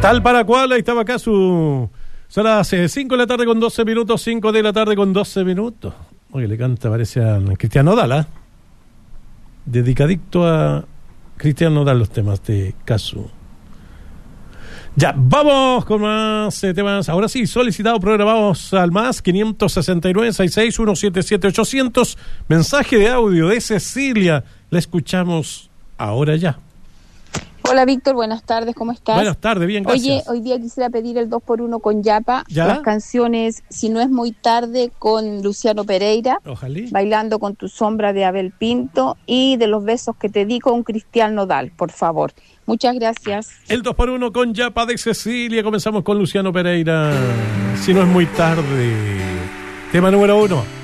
Tal para cual, ahí estaba acá son las 5 de la tarde con 12 minutos, 5 de la tarde con 12 minutos. Oye, le canta, parece a Cristian Nodal, ¿eh? Dedicadicto a Cristian Nodal los temas de Casu. Ya, vamos con más temas. Ahora sí, solicitado, programamos al más 569-66-177-800. Mensaje de audio de Cecilia. La escuchamos ahora ya. Hola Víctor, buenas tardes, ¿cómo estás? Buenas tardes, bien, gracias. Oye, hoy día quisiera pedir el 2x1 con Yapa. ¿Ya? Las canciones Si no es muy tarde con Luciano Pereira. Ojalá. Bailando con tu sombra de Abel Pinto. Y de los besos que te di con Cristian Nodal, por favor. Muchas gracias. El 2x1 con Yapa de Cecilia. Comenzamos con Luciano Pereira. Si no es muy tarde. Tema número 1.